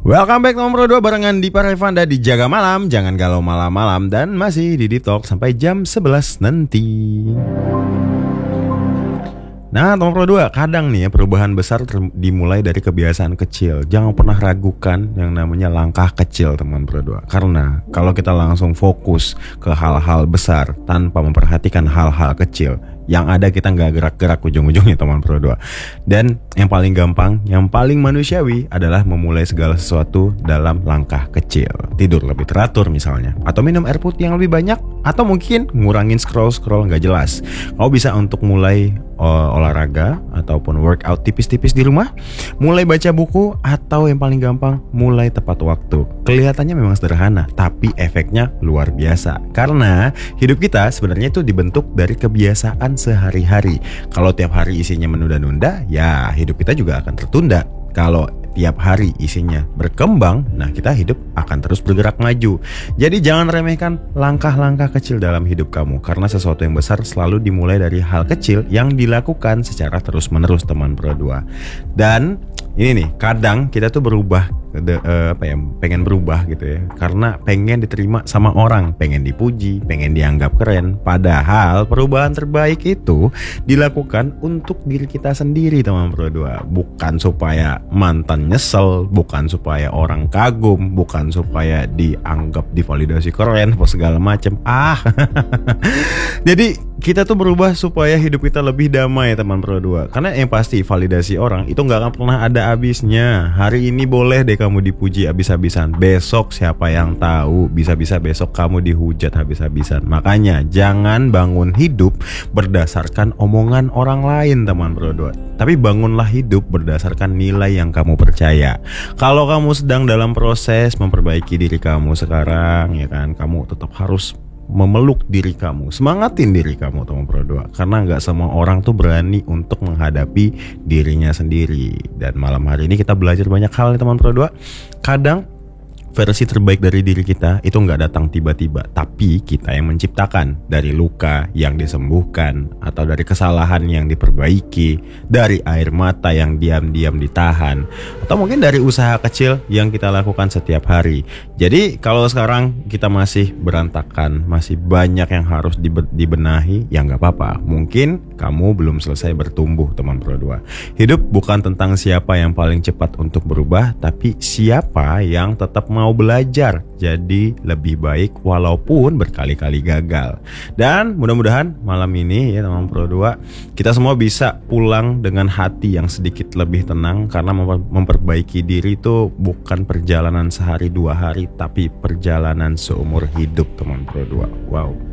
Welcome back nomor 2 barengan Dipa Revanda di Jaga Malam. Jangan galau malam-malam dan masih di Deep Talk sampai jam 11 nanti. Nah, nomor 2, kadang nih ya perubahan besar dimulai dari kebiasaan kecil. Jangan pernah ragukan yang namanya langkah kecil, teman berdua. Karena kalau kita langsung fokus ke hal-hal besar tanpa memperhatikan hal-hal kecil, yang ada kita nggak gerak-gerak ujung-ujungnya, teman berdua. Dan yang paling gampang, yang paling manusiawi adalah memulai segala sesuatu dalam langkah kecil. Tidur lebih teratur misalnya, atau minum air putih yang lebih banyak, atau mungkin ngurangin scroll nggak jelas. Kau bisa untuk mulai olahraga ataupun workout tipis-tipis di rumah, mulai baca buku, atau yang paling gampang mulai tepat waktu. Kelihatannya memang sederhana, tapi efeknya luar biasa. Karena hidup kita sebenarnya itu dibentuk dari kebiasaan sehari-hari. Kalau tiap hari isinya menunda-nunda, ya hidup kita juga akan tertunda. Kalau tiap hari isinya berkembang, nah kita hidup akan terus bergerak maju. Jadi jangan remehkan langkah-langkah kecil dalam hidup kamu, karena sesuatu yang besar selalu dimulai dari hal kecil yang dilakukan secara terus-menerus, teman berdua. Dan ini nih, kadang kita tuh berubah, pengen berubah gitu ya, karena pengen diterima sama orang, pengen dipuji, pengen dianggap keren. Padahal perubahan terbaik itu dilakukan untuk diri kita sendiri, teman berdua. Bukan supaya mantan nyesel, bukan supaya orang kagum, bukan supaya dianggap divalidasi keren atau segala macem. Jadi kita tuh berubah supaya hidup kita lebih damai, teman berdua. Karena yang pasti validasi orang itu gak akan pernah ada habisnya. Hari ini boleh deh kamu dipuji habis-habisan, besok siapa yang tahu, bisa-bisa besok kamu dihujat habis-habisan. Makanya jangan bangun hidup berdasarkan omongan orang lain, teman berdua. Tapi bangunlah hidup berdasarkan nilai yang kamu percaya. Kalau kamu sedang dalam proses memperbaiki diri kamu sekarang, ya kan, kamu tetap harus memeluk diri kamu, semangatin diri kamu, teman berdua. Karena gak semua orang tuh berani untuk menghadapi dirinya sendiri. Dan malam hari ini kita belajar banyak hal nih, teman berdua. Kadang versi terbaik dari diri kita itu gak datang tiba-tiba, tapi kita yang menciptakan. Dari luka yang disembuhkan, atau dari kesalahan yang diperbaiki, dari air mata yang diam-diam ditahan, atau mungkin dari usaha kecil yang kita lakukan setiap hari. Jadi kalau sekarang kita masih berantakan, masih banyak yang harus dibenahi, ya gak apa-apa. Mungkin kamu belum selesai bertumbuh, teman berdua. Hidup bukan tentang siapa yang paling cepat untuk berubah, tapi siapa yang tetap mau belajar jadi lebih baik walaupun berkali-kali gagal. Dan mudah-mudahan malam ini ya, teman berdua, kita semua bisa pulang dengan hati yang sedikit lebih tenang. Karena memperbaiki diri itu bukan perjalanan sehari dua hari, tapi perjalanan seumur hidup, teman berdua. Wow.